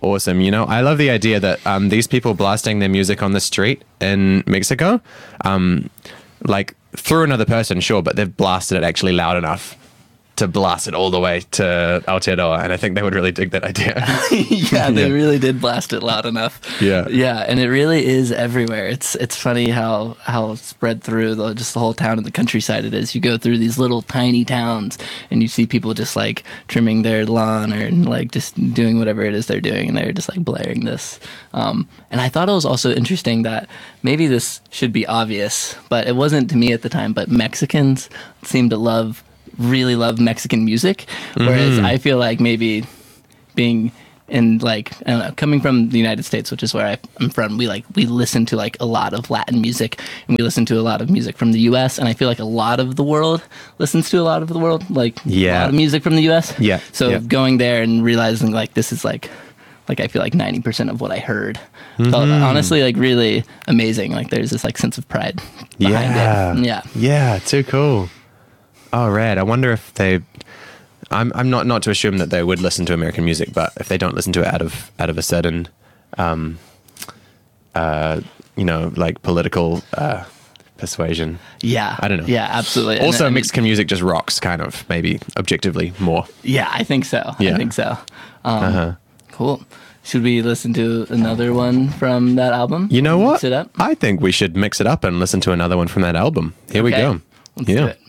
awesome. You know, I love the idea that these people blasting their music on the street in Mexico, like through another person, sure, but they've blasted it actually loud enough to blast it all the way to Aotearoa, and I think they would really dig that idea. Yeah, they really did blast it loud enough. Yeah, and it really is everywhere. It's funny how spread through just the whole town and the countryside it is. You go through these little tiny towns, and you see people just like trimming their lawn or like just doing whatever it is they're doing, and they're just like blaring this. And I thought it was also interesting that maybe this should be obvious, but it wasn't to me at the time. But Mexicans seem to really love Mexican music, whereas I feel like maybe being in like, I don't know, coming from the United States, which is where I'm from, we listen to like a lot of Latin music, and we listen to a lot of music from the US, and I feel like a lot of the world listens to a lot of the world, like a lot of music from the US. So going there and realizing like this is like I feel like 90% of what I heard felt honestly like really amazing. Like there's this like sense of pride behind it. Yeah, too cool. Oh, rad. I wonder if they... I'm not to assume that they would listen to American music, but if they don't listen to it out of a certain, like political persuasion. Yeah. I don't know. Yeah, absolutely. Also, Mexican music just rocks, kind of, maybe objectively more. Yeah, I think so. Yeah. I think so. Cool. Should we listen to another one from that album? You know what? Mix it up? I think we should mix it up and listen to another one from that album. Here we go. Let's do it.